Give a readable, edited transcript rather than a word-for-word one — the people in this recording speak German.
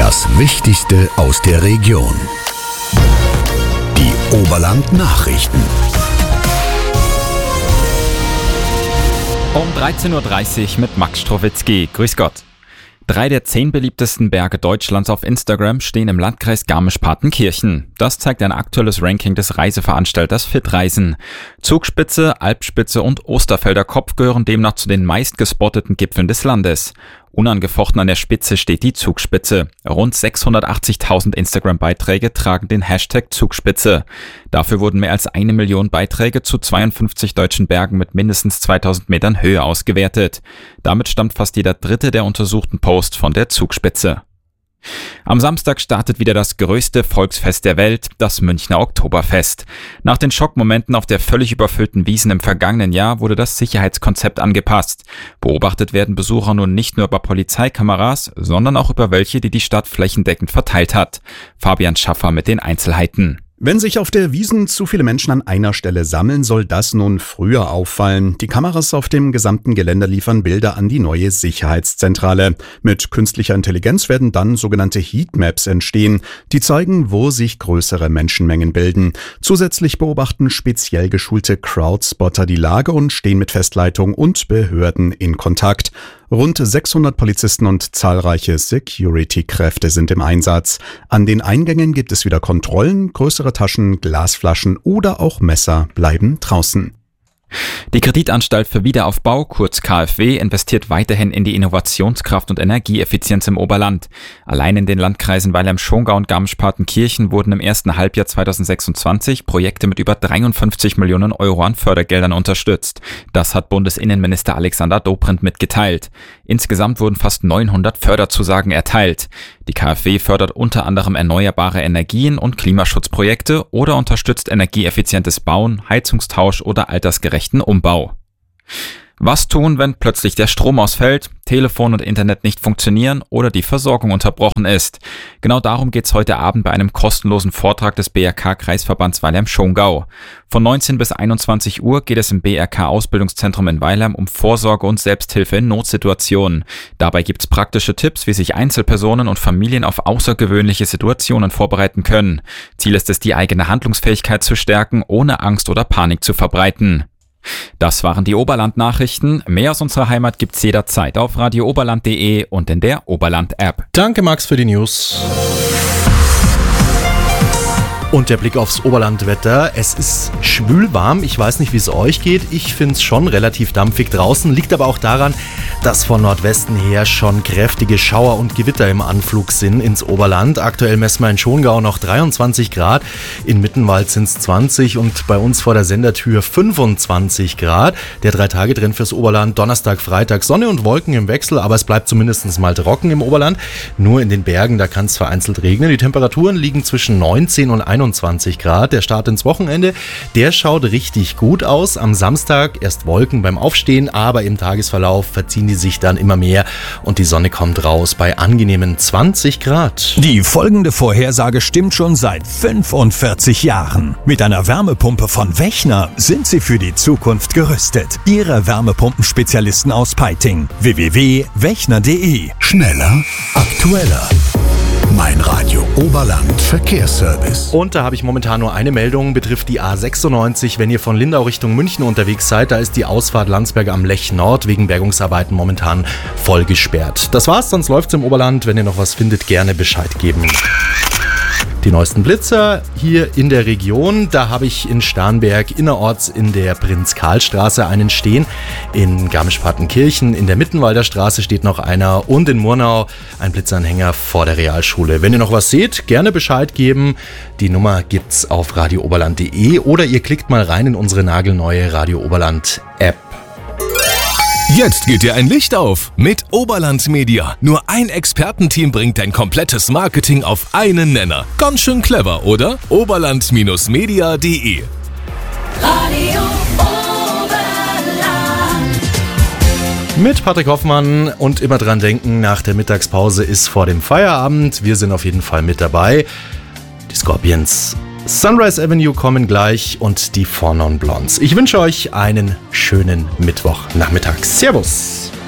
Das Wichtigste aus der Region. Die Oberland-Nachrichten. Um 13.30 Uhr mit Max Strowitzki. Grüß Gott. 3 der 10 beliebtesten Berge Deutschlands auf Instagram stehen im Landkreis Garmisch-Partenkirchen. Das zeigt ein aktuelles Ranking des Reiseveranstalters Fitreisen. Zugspitze, Alpspitze und Osterfelder Kopf gehören demnach zu den meistgespotteten Gipfeln des Landes. Unangefochten an der Spitze steht die Zugspitze. Rund 680.000 Instagram-Beiträge tragen den Hashtag Zugspitze. Dafür wurden mehr als 1 Million Beiträge zu 52 deutschen Bergen mit mindestens 2000 Metern Höhe ausgewertet. Damit stammt fast jeder dritte der untersuchten Post von der Zugspitze. Am Samstag startet wieder das größte Volksfest der Welt, das Münchner Oktoberfest. Nach den Schockmomenten auf der völlig überfüllten Wiesn im vergangenen Jahr wurde das Sicherheitskonzept angepasst. Beobachtet werden Besucher nun nicht nur über Polizeikameras, sondern auch über welche, die die Stadt flächendeckend verteilt hat. Fabian Schaffer mit den Einzelheiten. Wenn sich auf der Wiesn zu viele Menschen an einer Stelle sammeln, soll das nun früher auffallen. Die Kameras auf dem gesamten Gelände liefern Bilder an die neue Sicherheitszentrale. Mit künstlicher Intelligenz werden dann sogenannte Heatmaps entstehen, die zeigen, wo sich größere Menschenmengen bilden. Zusätzlich beobachten speziell geschulte Crowdspotter die Lage und stehen mit Festleitung und Behörden in Kontakt. Rund 600 Polizisten und zahlreiche Security-Kräfte sind im Einsatz. An den Eingängen gibt es wieder Kontrollen, größere Taschen, Glasflaschen oder auch Messer bleiben draußen. Die Kreditanstalt für Wiederaufbau, kurz KfW, investiert weiterhin in die Innovationskraft und Energieeffizienz im Oberland. Allein in den Landkreisen Weilheim-Schongau und Garmisch-Partenkirchen wurden im ersten Halbjahr 2026 Projekte mit über 53 Millionen Euro an Fördergeldern unterstützt. Das hat Bundesinnenminister Alexander Dobrindt mitgeteilt. Insgesamt wurden fast 900 Förderzusagen erteilt. Die KfW fördert unter anderem erneuerbare Energien und Klimaschutzprojekte oder unterstützt energieeffizientes Bauen, Heizungstausch oder altersgerechten Umbau. Was tun, wenn plötzlich der Strom ausfällt, Telefon und Internet nicht funktionieren oder die Versorgung unterbrochen ist? Genau darum geht's heute Abend bei einem kostenlosen Vortrag des BRK-Kreisverbands Weilheim-Schongau. Von 19 bis 21 Uhr geht es im BRK-Ausbildungszentrum in Weilheim um Vorsorge und Selbsthilfe in Notsituationen. Dabei gibt's praktische Tipps, wie sich Einzelpersonen und Familien auf außergewöhnliche Situationen vorbereiten können. Ziel ist es, die eigene Handlungsfähigkeit zu stärken, ohne Angst oder Panik zu verbreiten. Das waren die Oberland-Nachrichten. Mehr aus unserer Heimat gibt's jederzeit auf radiooberland.de und in der Oberland-App. Danke Max für die News. Und der Blick aufs Oberlandwetter. Es ist schwülwarm. Ich weiß nicht, wie es euch geht. Ich finde es schon relativ dampfig draußen. Liegt aber auch daran, dass von Nordwesten her schon kräftige Schauer und Gewitter im Anflug sind ins Oberland. Aktuell messen wir in Schongau noch 23 Grad. In Mittenwald sind es 20 und bei uns vor der Sendertür 25 Grad. Der 3-Tage-Trend fürs Oberland. Donnerstag, Freitag Sonne und Wolken im Wechsel, aber es bleibt zumindest mal trocken im Oberland. Nur in den Bergen, da kann es vereinzelt regnen. Die Temperaturen liegen zwischen 19 und 21 Grad. Der Start ins Wochenende, der schaut richtig gut aus. Am Samstag erst Wolken beim Aufstehen, aber im Tagesverlauf verziehen die sich dann immer mehr und die Sonne kommt raus bei angenehmen 20 Grad. Die folgende Vorhersage stimmt schon seit 45 Jahren. Mit einer Wärmepumpe von Wechner sind Sie für die Zukunft gerüstet. Ihre Wärmepumpenspezialisten aus Peiting. www.wechner.de. Schneller, aktueller. Mein Radio Oberland Verkehrsservice. Und da habe ich momentan nur eine Meldung, betrifft die A96. Wenn ihr von Lindau Richtung München unterwegs seid, da ist die Ausfahrt Landsberg am Lech Nord wegen Bergungsarbeiten momentan voll gesperrt. Das war's, sonst läuft's im Oberland. Wenn ihr noch was findet, gerne Bescheid geben. Die neuesten Blitzer hier in der Region, da habe ich in Starnberg innerorts in der Prinz-Karl-Straße einen stehen. In Garmisch-Partenkirchen in der Mittenwalder Straße steht noch einer und in Murnau ein Blitzanhänger vor der Realschule. Wenn ihr noch was seht, gerne Bescheid geben. Die Nummer gibt's auf radiooberland.de oder ihr klickt mal rein in unsere nagelneue Radio Oberland App. Jetzt geht dir ein Licht auf mit Oberland Media. Nur ein Expertenteam bringt dein komplettes Marketing auf einen Nenner. Ganz schön clever, oder? Oberland-media.de Radio Oberland. Mit Patrick Hoffmann und immer dran denken, nach der Mittagspause ist vor dem Feierabend. Wir sind auf jeden Fall mit dabei. Die Scorpions. Sunrise Avenue kommen gleich und die Four Non Blondes. Ich wünsche euch einen schönen Mittwochnachmittag. Servus!